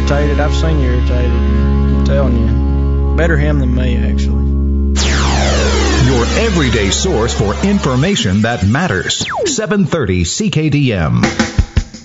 irritated. I've seen you irritated. I'm telling you. Better him than me, actually. Your everyday source for information that matters. 730 CKDM.